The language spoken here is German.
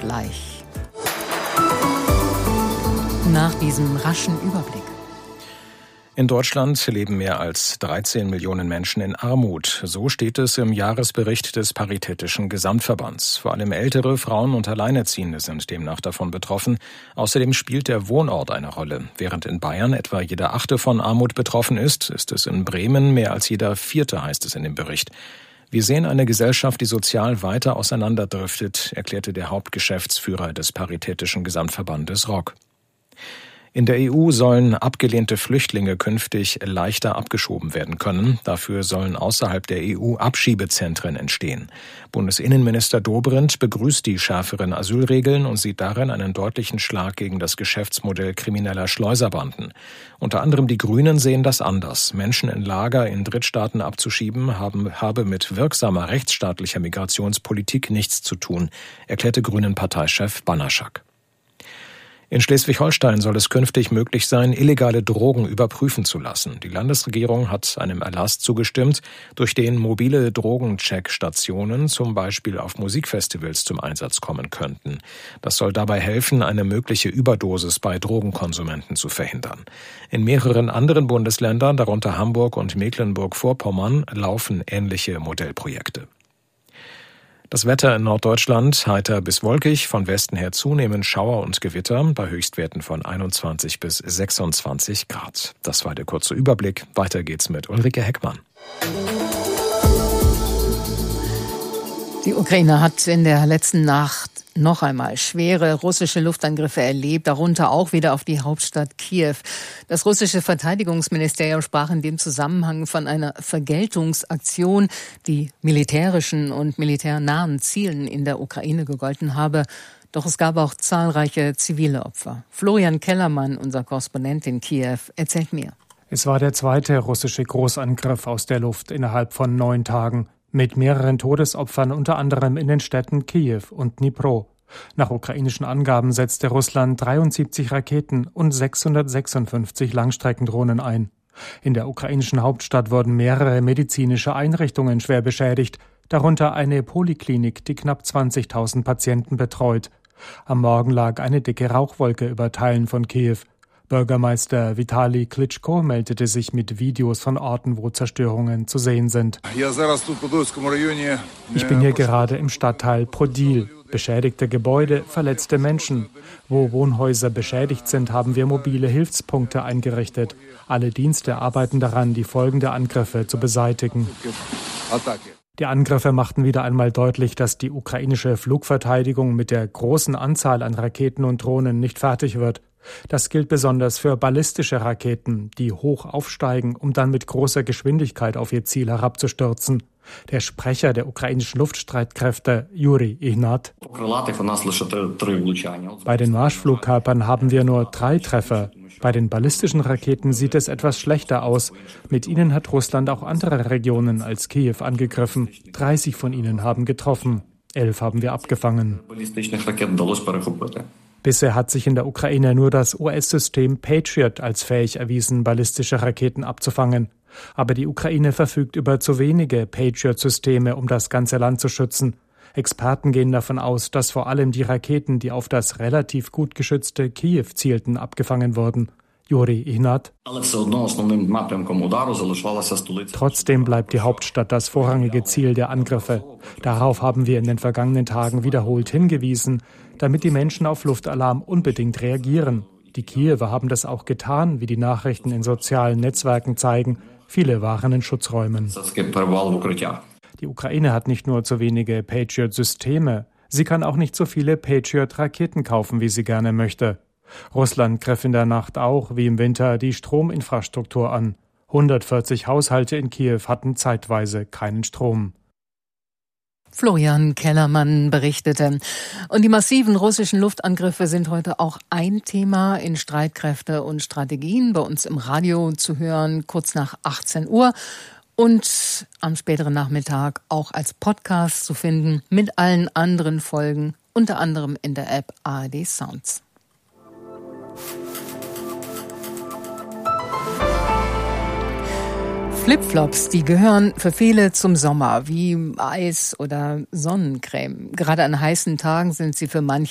gleich. Nach diesem raschen Überblick. In Deutschland leben mehr als 13 Millionen Menschen in Armut. So steht es im Jahresbericht des Paritätischen Gesamtverbands. Vor allem ältere Frauen und Alleinerziehende sind demnach davon betroffen. Außerdem spielt der Wohnort eine Rolle. Während in Bayern etwa jeder Achte von Armut betroffen ist, ist es in Bremen mehr als jeder Vierte, heißt es in dem Bericht. Wir sehen eine Gesellschaft, die sozial weiter auseinanderdriftet, erklärte der Hauptgeschäftsführer des Paritätischen Gesamtverbandes ROG. In der EU sollen abgelehnte Flüchtlinge künftig leichter abgeschoben werden können. Dafür sollen außerhalb der EU Abschiebezentren entstehen. Bundesinnenminister Dobrindt begrüßt die schärferen Asylregeln und sieht darin einen deutlichen Schlag gegen das Geschäftsmodell krimineller Schleuserbanden. Unter anderem die Grünen sehen das anders. Menschen in Lager in Drittstaaten abzuschieben, habe mit wirksamer rechtsstaatlicher Migrationspolitik nichts zu tun, erklärte Grünen-Parteichef Banaschak. In Schleswig-Holstein soll es künftig möglich sein, illegale Drogen überprüfen zu lassen. Die Landesregierung hat einem Erlass zugestimmt, durch den mobile Drogencheckstationen zum Beispiel auf Musikfestivals zum Einsatz kommen könnten. Das soll dabei helfen, eine mögliche Überdosis bei Drogenkonsumenten zu verhindern. In mehreren anderen Bundesländern, darunter Hamburg und Mecklenburg-Vorpommern, laufen ähnliche Modellprojekte. Das Wetter in Norddeutschland heiter bis wolkig, von Westen her zunehmend Schauer und Gewitter bei Höchstwerten von 21 bis 26 Grad. Das war der kurze Überblick. Weiter geht's mit Ulrike Heckmann. Die Ukraine hat in der letzten Nacht noch einmal schwere russische Luftangriffe erlebt, darunter auch wieder auf die Hauptstadt Kiew. Das russische Verteidigungsministerium sprach in dem Zusammenhang von einer Vergeltungsaktion, die militärischen und militärnahen Zielen in der Ukraine gegolten habe. Doch es gab auch zahlreiche zivile Opfer. Florian Kellermann, unser Korrespondent in Kiew, erzählt mehr. Es war der zweite russische Großangriff aus der Luft innerhalb von 9 Tagen. Mit mehreren Todesopfern unter anderem in den Städten Kiew und Dnipro. Nach ukrainischen Angaben setzte Russland 73 Raketen und 656 Langstreckendrohnen ein. In der ukrainischen Hauptstadt wurden mehrere medizinische Einrichtungen schwer beschädigt, darunter eine Poliklinik, die knapp 20.000 Patienten betreut. Am Morgen lag eine dicke Rauchwolke über Teilen von Kiew. Bürgermeister Vitali Klitschko meldete sich mit Videos von Orten, wo Zerstörungen zu sehen sind. Ich bin hier gerade im Stadtteil Podil. Beschädigte Gebäude, verletzte Menschen. Wo Wohnhäuser beschädigt sind, haben wir mobile Hilfspunkte eingerichtet. Alle Dienste arbeiten daran, die Folgen der Angriffe zu beseitigen. Die Angriffe machten wieder einmal deutlich, dass die ukrainische Flugverteidigung mit der großen Anzahl an Raketen und Drohnen nicht fertig wird. Das gilt besonders für ballistische Raketen, die hoch aufsteigen, um dann mit großer Geschwindigkeit auf ihr Ziel herabzustürzen. Der Sprecher der ukrainischen Luftstreitkräfte, Juri Ihnat: Bei den Marschflugkörpern haben wir nur 3 Treffer. Bei den ballistischen Raketen sieht es etwas schlechter aus. Mit ihnen hat Russland auch andere Regionen als Kiew angegriffen. 30 von ihnen haben getroffen. 11 haben wir abgefangen. Bisher hat sich in der Ukraine nur das US-System Patriot als fähig erwiesen, ballistische Raketen abzufangen. Aber die Ukraine verfügt über zu wenige Patriot-Systeme, um das ganze Land zu schützen. Experten gehen davon aus, dass vor allem die Raketen, die auf das relativ gut geschützte Kiew zielten, abgefangen wurden. Juri Ihnat: Trotzdem bleibt die Hauptstadt das vorrangige Ziel der Angriffe. Darauf haben wir in den vergangenen Tagen wiederholt hingewiesen, damit die Menschen auf Luftalarm unbedingt reagieren. Die Kiewer haben das auch getan, wie die Nachrichten in sozialen Netzwerken zeigen. Viele waren in Schutzräumen. Die Ukraine hat nicht nur zu wenige Patriot-Systeme, sie kann auch nicht so viele Patriot-Raketen kaufen, wie sie gerne möchte. Russland griff in der Nacht auch, wie im Winter, die Strominfrastruktur an. 140 Haushalte in Kiew hatten zeitweise keinen Strom. Florian Kellermann berichtete. Und die massiven russischen Luftangriffe sind heute auch ein Thema in Streitkräfte und Strategien bei uns im Radio zu hören, kurz nach 18 Uhr. Und am späteren Nachmittag auch als Podcast zu finden mit allen anderen Folgen, unter anderem in der App ARD Sounds. Flipflops, die gehören für viele zum Sommer, wie Eis oder Sonnencreme. Gerade an heißen Tagen sind sie für manche